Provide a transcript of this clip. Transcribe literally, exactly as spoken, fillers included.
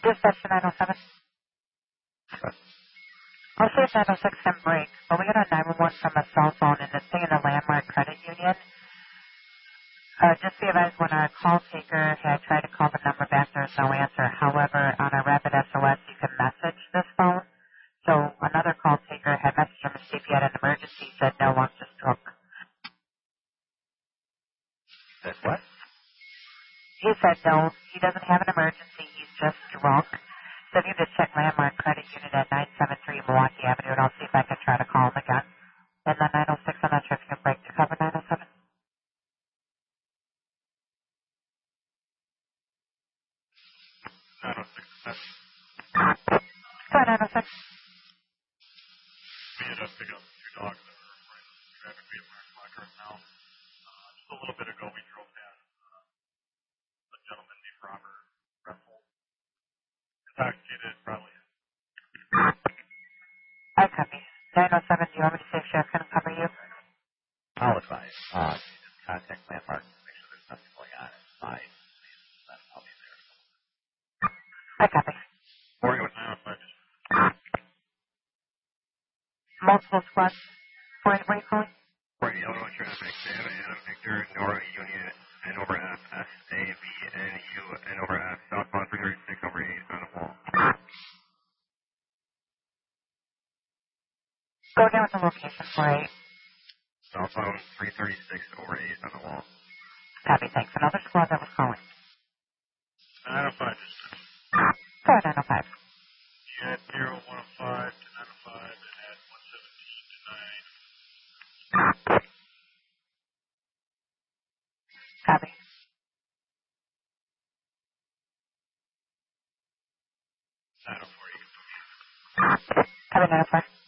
Dispatch to nine oh seven. Okay. I'll see if nine oh six can break, but we got a nine one one from a cell phone and it's saying the Landmark Credit Union. Uh, just be advised when our call taker had tried to call the number back, there's no answer. However, on our rapid S O S, you can message this phone. So another call taker had messaged him to see if he had an emergency. He said, no, I'm just drunk. Said what? He said, no, he doesn't have an emergency. He's just drunk. So if you just check Landmark Credit Unit at nine seven three Milwaukee Avenue, and I'll see if I can try to call him again. And then nine oh six, I'm not sure if you can break to cover nine oh seven. nine oh six. Go ahead, nine oh six. We had to pick up two dogs that were right on the traffic. We have our clock right now. Uh, just a little bit ago, we drove past uh, a gentleman named Robert Russell. Intoxicated, probably. I copy. nine oh seven, do you want me to see if Sheriff can cover you? I'll advise. Uh, just contact Landmark to make sure there's nothing going on inside. I'll be there. I copy. Or you would now if I just Multiple squads. Where, where are you calling? for Illinois traffic. Sam Adam Victor, Nora Union, N over F, S A V N U, N over F, southbound three thirty-six over eight on the wall. Go down to location for eight. Southbound three thirty-six over eight on the wall. Copy, thanks. Another squad that was calling. nine oh five just Go ahead, nine oh five. you had zero one oh five to nine oh five and at one seventeen to nine. Copy. nine oh four, you can Copy, nine oh five.